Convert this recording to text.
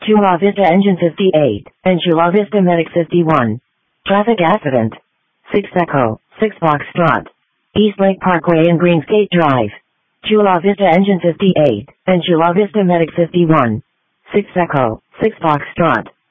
Chula Vista Engine 58, and Chula Vista Medic 51. Traffic accident. 6 Echo, 6 Foxtrot. East Lake Parkway and Greensgate Drive. Chula Vista Engine 58, and Chula Vista Medic 51. 6 Echo, 6 Foxtrot.